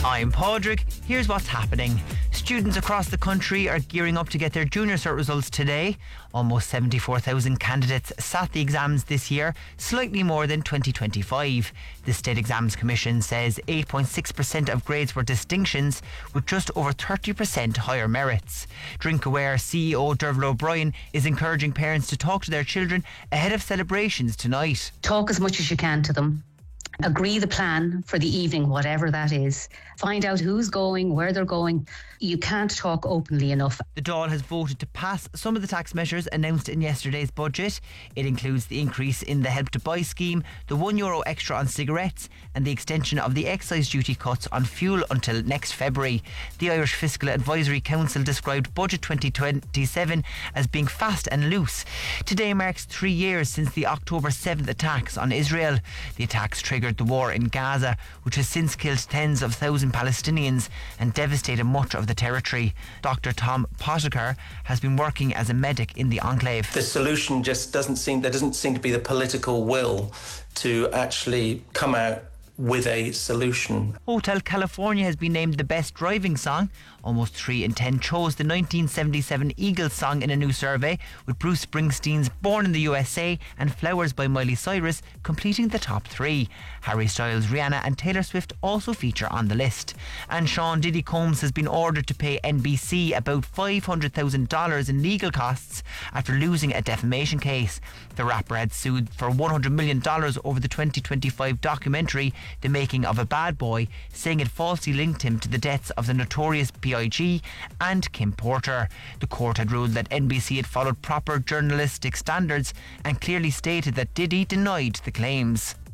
I'm Padraig. Here's what's happening. Students across the country are gearing up to get their junior cert results today. Almost 74,000 candidates sat the exams this year, slightly more than 2025. The State Exams Commission says 8.6% of grades were distinctions, with just over 30% higher merits. Drinkaware CEO Derval O'Brien is encouraging parents to talk to their children ahead of celebrations tonight. Talk as much as you can to them. Agree the plan for the evening, whatever that is. Find out who's going, where they're going. You can't talk openly enough. The Dáil has voted to pass some of the tax measures announced in yesterday's budget. It includes the increase in the Help to Buy scheme, the €1 extra on cigarettes, and the extension of the excise duty cuts on fuel until next February. The Irish Fiscal Advisory Council described Budget 2027 as being fast and loose. Today marks 3 years since the October 7th attacks on Israel. The attacks triggered the war in Gaza, which has since killed tens of thousands of Palestinians and devastated much of the territory. Dr. Tom Pottiker has been working as a medic in the enclave. The solution just doesn't seem to be the political will to actually come out with a solution. Hotel California has been named the best driving song. Almost 3 in 10 chose the 1977 Eagles song in a new survey, with Bruce Springsteen's Born in the USA and Flowers by Miley Cyrus completing the top 3. Harry Styles, Rihanna and Taylor Swift also feature on the list. And Sean Diddy Combs has been ordered to pay NBC about $500,000 in legal costs after losing a defamation case. The rapper had sued for $100 million over the 2025 documentary The Making of a Bad Boy, saying it falsely linked him to the deaths of the notorious P.I.G. and Kim Porter. The court had ruled that NBC had followed proper journalistic standards and clearly stated that Diddy denied the claims.